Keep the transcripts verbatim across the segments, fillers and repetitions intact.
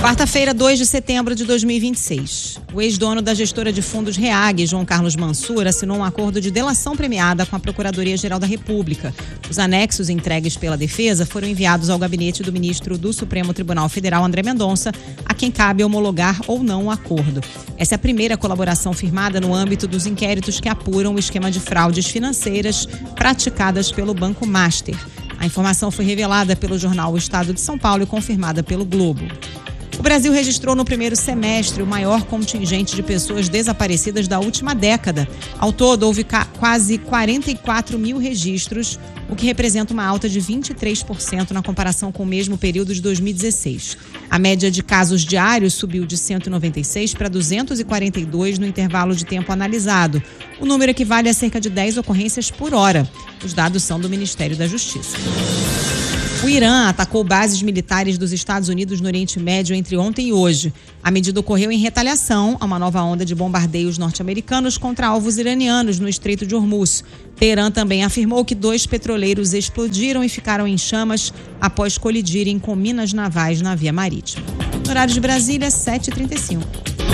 Quarta-feira, dois de setembro de dois mil e vinte e seis. O ex-dono da gestora de fundos REAG, João Carlos Mansur, assinou um acordo de delação premiada com a Procuradoria-Geral da República. Os anexos entregues pela defesa foram enviados ao gabinete do ministro do Supremo Tribunal Federal, André Mendonça, a quem cabe homologar ou não o acordo. Essa é a primeira colaboração firmada no âmbito dos inquéritos que apuram o esquema de fraudes financeiras praticadas pelo Banco Master. A informação foi revelada pelo jornal O Estado de São Paulo e confirmada pelo Globo. O Brasil registrou no primeiro semestre o maior contingente de pessoas desaparecidas da última década. Ao todo, houve ca- quase quarenta e quatro mil registros, o que representa uma alta de vinte e três por cento na comparação com o mesmo período de dois mil e dezesseis. A média de casos diários subiu de cento e noventa e seis para duzentos e quarenta e dois no intervalo de tempo analisado. O número equivale a cerca de dez ocorrências por hora. Os dados são do Ministério da Justiça. O Irã atacou bases militares dos Estados Unidos no Oriente Médio entre ontem e hoje. A medida ocorreu em retaliação a uma nova onda de bombardeios norte-americanos contra alvos iranianos no Estreito de Hormuz. Teherã também afirmou que dois petroleiros explodiram e ficaram em chamas após colidirem com minas navais na via marítima. No horário de Brasília, sete e trinta e cinco.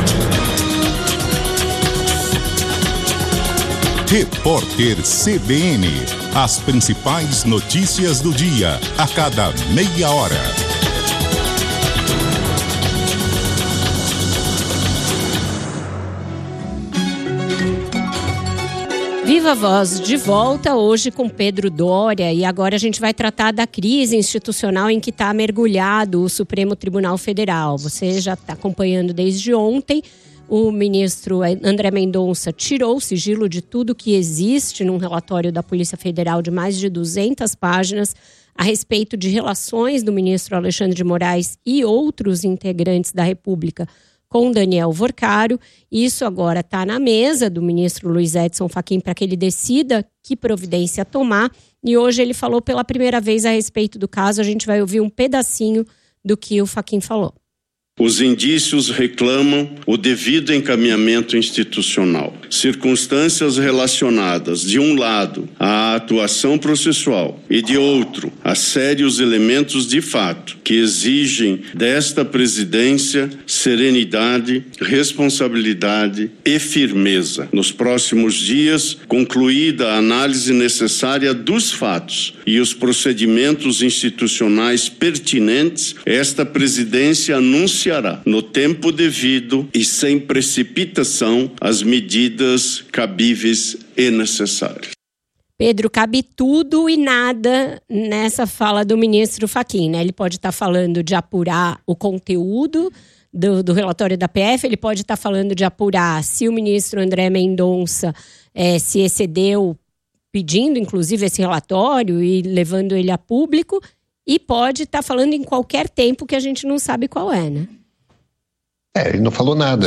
Repórter C B N. As principais notícias do dia, a cada meia hora. Viva Voz, de volta hoje com Pedro Doria, e agora a gente vai tratar da crise institucional em que está mergulhado o Supremo Tribunal Federal. Você já está acompanhando desde ontem. O ministro André Mendonça tirou o sigilo de tudo que existe num relatório da Polícia Federal de mais de duzentas páginas a respeito de relações do ministro Alexandre de Moraes e outros integrantes da República com Daniel Worcaro. Isso agora está na mesa do ministro Luiz Edson Fachin para que ele decida que providência tomar. E hoje ele falou pela primeira vez a respeito do caso. A gente vai ouvir um pedacinho do que o Fachin falou. Os indícios reclamam o devido encaminhamento institucional. Circunstâncias relacionadas, de um lado, à atuação processual e, de outro, a sérios elementos de fato que exigem desta presidência serenidade, responsabilidade e firmeza. Nos próximos dias, concluída a análise necessária dos fatos e os procedimentos institucionais pertinentes, esta presidência anuncia no tempo devido e sem precipitação as medidas cabíveis e necessárias. Pedro, cabe tudo e nada nessa fala do ministro Fachin, né? Ele pode estar falando de apurar o conteúdo do, do relatório da P F, ele pode estar falando de apurar se o ministro André Mendonça é, se excedeu pedindo, inclusive, esse relatório e levando ele a público. E pode estar falando em qualquer tempo que a gente não sabe qual é, né? É, ele não falou nada.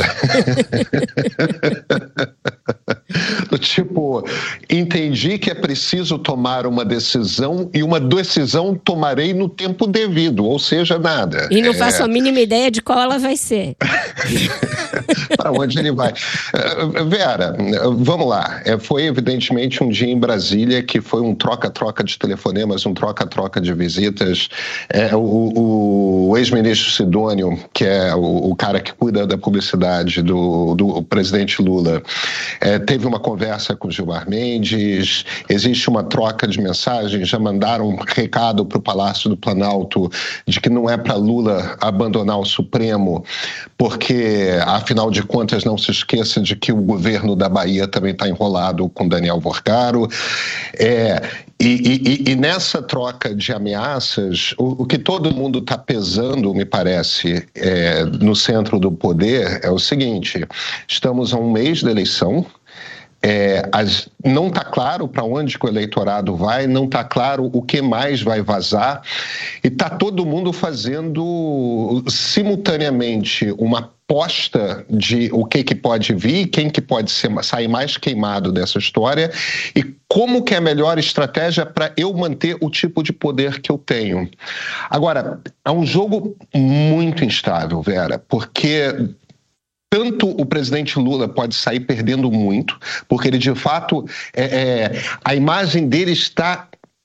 Tipo, entendi que é preciso tomar uma decisão e uma decisão tomarei no tempo devido, ou seja, nada. E não é... faço a mínima ideia de qual ela vai ser. Para onde ele vai? Vera, vamos lá. Foi evidentemente um dia em Brasília que foi um troca-troca de telefonemas, um troca-troca de visitas. É, o, o ex-ministro Sidônio, que é o, o cara que cuida da publicidade do, do presidente Lula, é, teve uma conversa com o Gilmar Mendes, existe uma troca de mensagens, já mandaram um recado para o Palácio do Planalto de que não é para Lula abandonar o Supremo, porque, afinal de contas, não se esqueça de que o governo da Bahia também está enrolado com Daniel Worcaro. É, e, e, e nessa troca de ameaças, o, o que todo mundo está pesando, me parece, é, no centro do poder é o seguinte: estamos a um mês da eleição. É, as, não está claro para onde que o eleitorado vai, não está claro o que mais vai vazar, e está todo mundo fazendo simultaneamente uma aposta de o que, que pode vir, quem que pode ser, sair mais queimado dessa história e como que é a melhor estratégia para eu manter o tipo de poder que eu tenho. Agora, é um jogo muito instável, Vera, porque tanto o presidente Lula pode sair perdendo muito, porque ele, de fato, é, é, a imagem dele está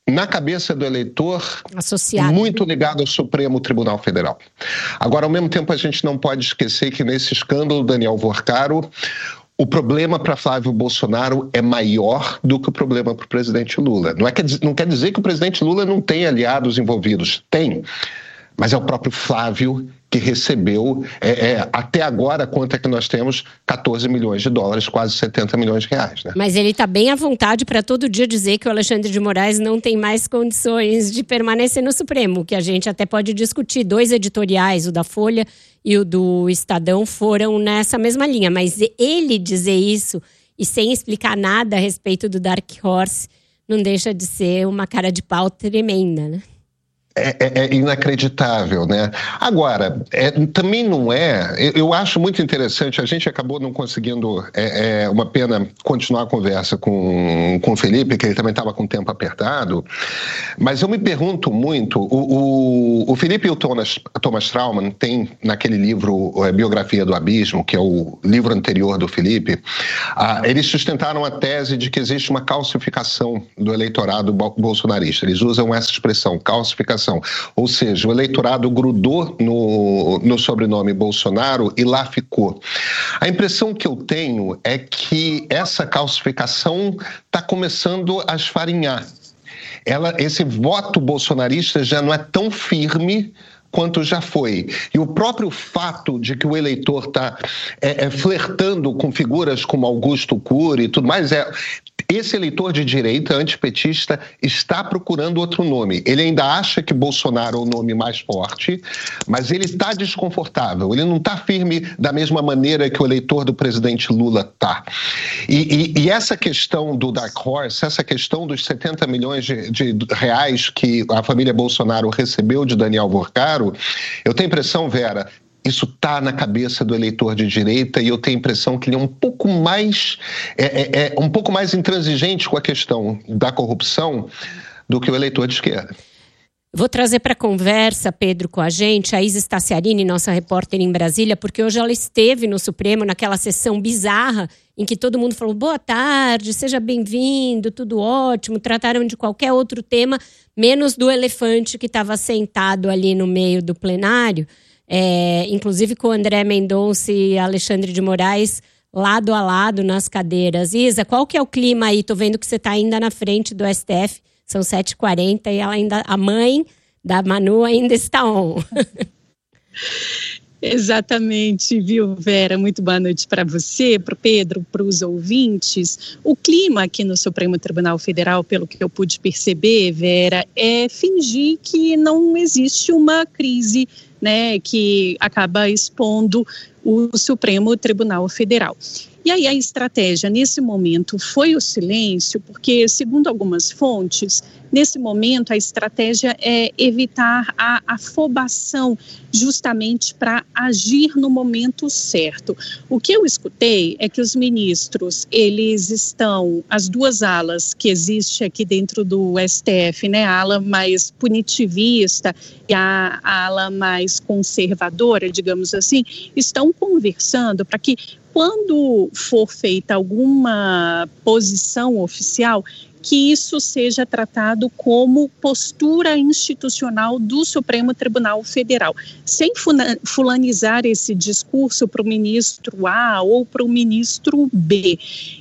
na cabeça do eleitor, associado, muito ligado ao Supremo Tribunal Federal. Agora, ao mesmo tempo, a gente não pode esquecer que nesse escândalo Daniel Vorcaro, o problema para Flávio Bolsonaro é maior do que o problema para o presidente Lula. Não, é que, não quer dizer que o presidente Lula não tem aliados envolvidos. Tem. Mas é o próprio Flávio que recebeu, é, é, até agora, quanto é que nós temos? catorze milhões de dólares, quase setenta milhões de reais. Né? Mas ele está bem à vontade para todo dia dizer que o Alexandre de Moraes não tem mais condições de permanecer no Supremo, que a gente até pode discutir. Dois editoriais, o da Folha e o do Estadão, foram nessa mesma linha. Mas ele dizer isso e sem explicar nada a respeito do Dark Horse não deixa de ser uma cara de pau tremenda, né? É, é, é inacreditável, né? Agora, é, também não é... Eu, eu acho muito interessante, a gente acabou não conseguindo, é, é uma pena, continuar a conversa com, com o Felipe, que ele também estava com o tempo apertado, mas eu me pergunto muito, o, o, o Felipe e o Thomas, Thomas Trauman têm naquele livro, a Biografia do Abismo, que é o livro anterior do Felipe, ah, eles sustentaram a tese de que existe uma calcificação do eleitorado bolsonarista. Eles usam essa expressão, calcificação. Ou seja, o eleitorado grudou no, no sobrenome Bolsonaro e lá ficou. A impressão que eu tenho é que essa calcificação está começando a esfarinhar. Ela, esse voto bolsonarista já não é tão firme quanto já foi. E o próprio fato de que o eleitor está é, é, flertando com figuras como Augusto Cury e tudo mais, é... Esse eleitor de direita, antipetista, está procurando outro nome. Ele ainda acha que Bolsonaro é o nome mais forte, mas ele está desconfortável. Ele não está firme da mesma maneira que o eleitor do presidente Lula está. E, e, e essa questão do Dark Horse, essa questão dos setenta milhões de, de reais que a família Bolsonaro recebeu de Daniel Vorcaro, eu tenho a impressão, Vera, isso está na cabeça do eleitor de direita e eu tenho a impressão que ele é um pouco mais, é, é, é um pouco mais intransigente com a questão da corrupção do que o eleitor de esquerda. Vou trazer para a conversa, Pedro, com a gente, a Isa Staciarini, nossa repórter em Brasília, porque hoje ela esteve no Supremo naquela sessão bizarra em que todo mundo falou boa tarde, seja bem-vindo, tudo ótimo, trataram de qualquer outro tema, menos do elefante que estava sentado ali no meio do plenário. É, inclusive com o André Mendonça e Alexandre de Moraes lado a lado nas cadeiras. Isa, qual que é o clima aí? Tô vendo que você está ainda na frente do S T F, são sete e quarenta e ela ainda, a mãe da Manu ainda está on. Exatamente, viu, Vera? Muito boa noite para você, para o Pedro, para os ouvintes. O clima aqui no Supremo Tribunal Federal, pelo que eu pude perceber, Vera, é fingir que não existe uma crise, né, que acaba expondo o Supremo Tribunal Federal. E aí a estratégia nesse momento foi o silêncio, porque, segundo algumas fontes, nesse momento a estratégia é evitar a afobação justamente para agir no momento certo. O que eu escutei é que os ministros, eles estão, as duas alas que existe aqui dentro do S T F, né, a ala mais punitivista e a, a ala mais conservadora, digamos assim, estão conversando para que, quando for feita alguma posição oficial, que isso seja tratado como postura institucional do Supremo Tribunal Federal, sem fulanizar esse discurso para o ministro A ou para o ministro B.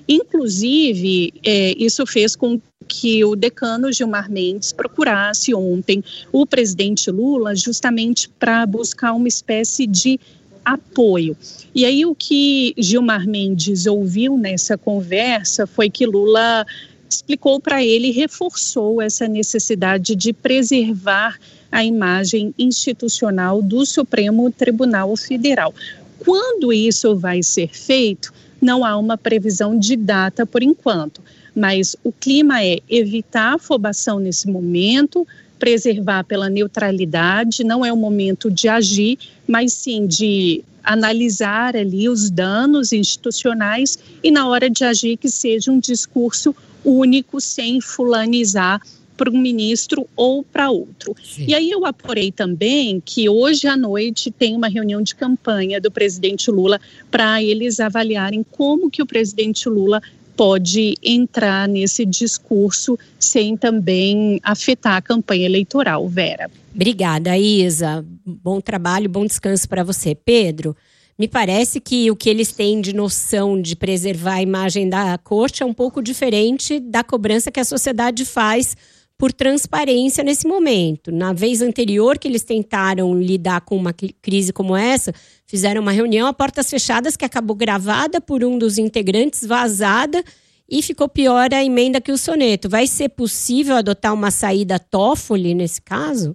Inclusive, é, isso fez com que o decano Gilmar Mendes procurasse ontem o presidente Lula justamente para buscar uma espécie de apoio. E aí o que Gilmar Mendes ouviu nessa conversa foi que Lula explicou para ele e reforçou essa necessidade de preservar a imagem institucional do Supremo Tribunal Federal. Quando isso vai ser feito, não há uma previsão de data por enquanto, mas o clima é evitar a afobação nesse momento, preservar pela neutralidade, não é o momento de agir, mas sim de analisar ali os danos institucionais e na hora de agir que seja um discurso único, sem fulanizar para um ministro ou para outro. Sim. E aí eu apurei também que hoje à noite tem uma reunião de campanha do presidente Lula para eles avaliarem como que o presidente Lula pode entrar nesse discurso sem também afetar a campanha eleitoral, Vera. Obrigada, Isa. Bom trabalho, bom descanso para você. Pedro, me parece que o que eles têm de noção de preservar a imagem da corte é um pouco diferente da cobrança que a sociedade faz por transparência nesse momento. Na vez anterior que eles tentaram lidar com uma crise como essa, fizeram uma reunião a portas fechadas que acabou gravada por um dos integrantes, vazada, e ficou pior a emenda que o soneto. Vai ser possível adotar uma saída Toffoli nesse caso?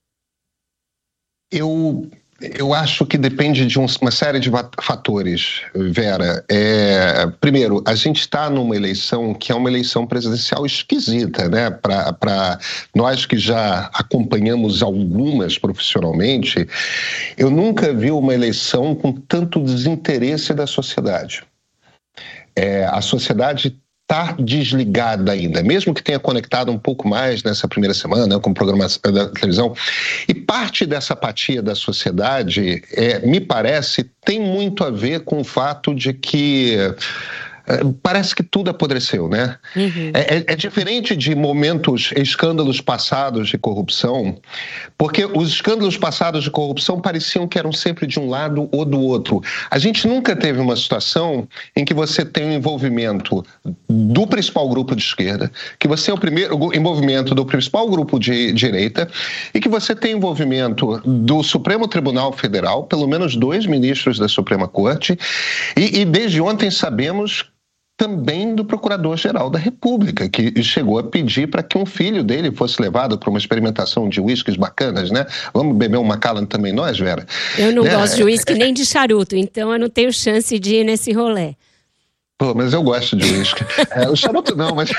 Eu... Eu acho que depende de um, uma série de fatores, Vera. É, primeiro, a gente está numa eleição que é uma eleição presidencial esquisita, né? Para nós que já acompanhamos algumas profissionalmente, eu nunca vi uma eleição com tanto desinteresse da sociedade. É, a sociedade está desligada ainda, mesmo que tenha conectado um pouco mais nessa primeira semana com o programa da televisão. E parte dessa apatia da sociedade, é, me parece, tem muito a ver com o fato de que parece que tudo apodreceu, né? Uhum. É, é diferente de momentos, escândalos passados de corrupção, porque os escândalos passados de corrupção pareciam que eram sempre de um lado ou do outro. A gente nunca teve uma situação em que você tem o envolvimento do principal grupo de esquerda, que você é o primeiro envolvimento do principal grupo de direita e que você tem envolvimento do Supremo Tribunal Federal, pelo menos dois ministros da Suprema Corte, e, e desde ontem sabemos também do Procurador-Geral da República, que chegou a pedir para que um filho dele fosse levado para uma experimentação de uísques bacanas, né? Vamos beber um Macallan também nós, Vera? Eu não né? gosto de uísque nem de charuto, então eu não tenho chance de ir nesse rolê. Pô, mas eu gosto de uísque. É, o charuto não, mas...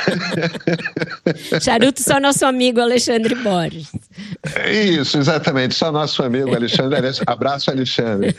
Charuto só nosso amigo Alexandre Borges. Isso, exatamente, só nosso amigo Alexandre. Abraço, Alexandre.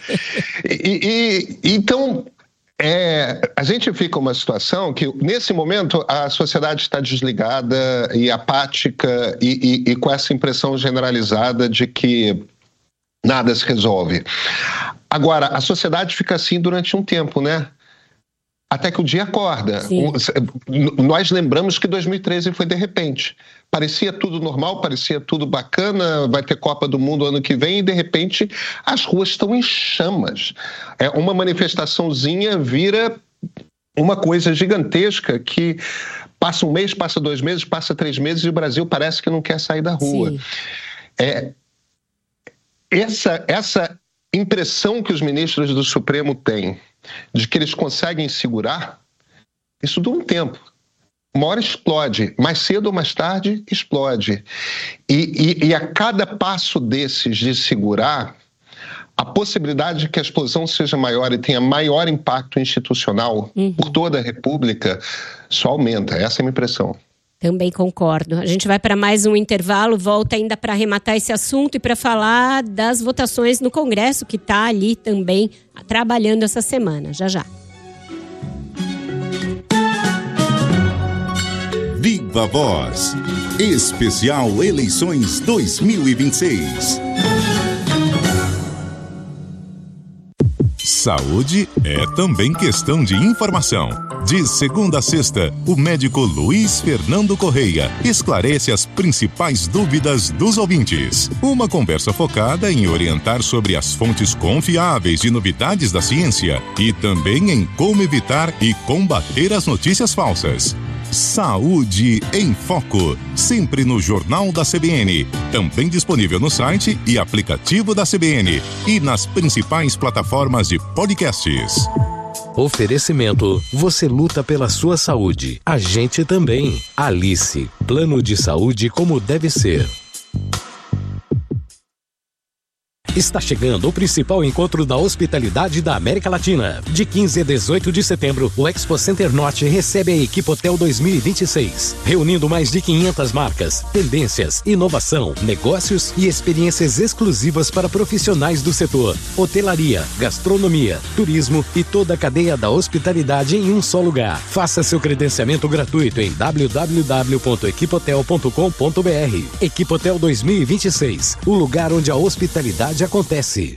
E, e, então... É, a gente fica numa situação que, nesse momento, a sociedade está desligada e apática e, e, e com essa impressão generalizada de que nada se resolve. Agora, a sociedade fica assim durante um tempo, né? Até que o dia acorda. Sim. Nós lembramos que dois mil e treze foi de repente. Parecia tudo normal, parecia tudo bacana, vai ter Copa do Mundo ano que vem e, de repente, as ruas estão em chamas. É, uma manifestaçãozinha vira uma coisa gigantesca que passa um mês, passa dois meses, passa três meses e o Brasil parece que não quer sair da rua. É, essa, essa impressão que os ministros do Supremo têm de que eles conseguem segurar, isso dura um tempo. Uma hora explode, mais cedo ou mais tarde explode. E, e, e a cada passo desses de segurar, a possibilidade de que a explosão seja maior e tenha maior impacto institucional uhum. por toda a República só aumenta. Essa é a minha impressão. Também concordo. A gente vai para mais um intervalo, volta ainda para arrematar esse assunto e para falar das votações no Congresso, que está ali também trabalhando essa semana. Já, já. Viva Voz. Especial Eleições dois mil e vinte e seis. Saúde é também questão de informação. De segunda a sexta, o médico Luiz Fernando Correia esclarece as principais dúvidas dos ouvintes. Uma conversa focada em orientar sobre as fontes confiáveis de novidades da ciência e também em como evitar e combater as notícias falsas. Saúde em Foco, sempre no Jornal da C B N, também disponível no site e aplicativo da C B N e nas principais plataformas de podcasts. Oferecimento, você luta pela sua saúde, a gente também. Alice, plano de saúde como deve ser. Está chegando o principal encontro da hospitalidade da América Latina. De quinze a dezoito de setembro, o Expo Center Norte recebe a Equipotel dois mil e vinte e seis, reunindo mais de quinhentas marcas, tendências, inovação, negócios e experiências exclusivas para profissionais do setor. Hotelaria, gastronomia, turismo e toda a cadeia da hospitalidade em um só lugar. Faça seu credenciamento gratuito em w w w ponto equipotel ponto com ponto b r. Equipotel dois mil e vinte e seis, o lugar onde a hospitalidade acontece.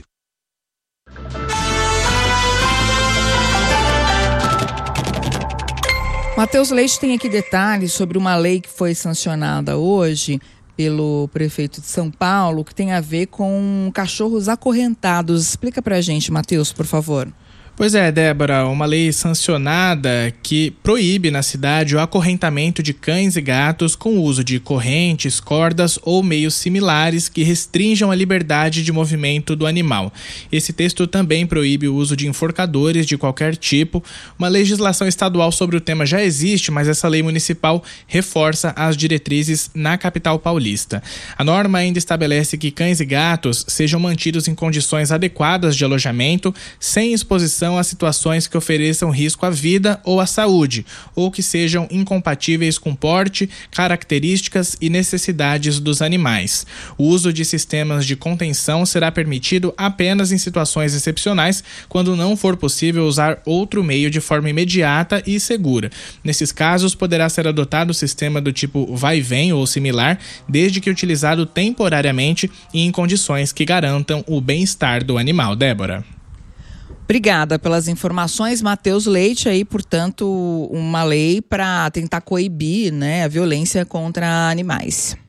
Matheus Leite tem aqui detalhes sobre uma lei que foi sancionada hoje pelo prefeito de São Paulo, que tem a ver com cachorros acorrentados. Explica pra gente, Matheus, por favor. Pois é, Débora, uma lei sancionada que proíbe na cidade o acorrentamento de cães e gatos com o uso de correntes, cordas ou meios similares que restringam a liberdade de movimento do animal. Esse texto também proíbe o uso de enforcadores de qualquer tipo. Uma legislação estadual sobre o tema já existe, mas essa lei municipal reforça as diretrizes na capital paulista. A norma ainda estabelece que cães e gatos sejam mantidos em condições adequadas de alojamento, sem exposição a situações que ofereçam risco à vida ou à saúde, ou que sejam incompatíveis com porte, características e necessidades dos animais. O uso de sistemas de contenção será permitido apenas em situações excepcionais, quando não for possível usar outro meio de forma imediata e segura. Nesses casos, poderá ser adotado o sistema do tipo vai e vem ou similar, desde que utilizado temporariamente e em condições que garantam o bem-estar do animal. Débora. Obrigada pelas informações, Matheus Leite. Aí, portanto, uma lei para tentar coibir, né, a violência contra animais.